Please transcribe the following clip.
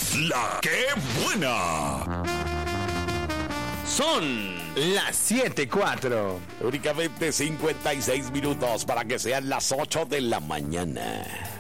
La que buena. Son las 7:04. Únicamente 56 minutos para que sean las 8 de la mañana.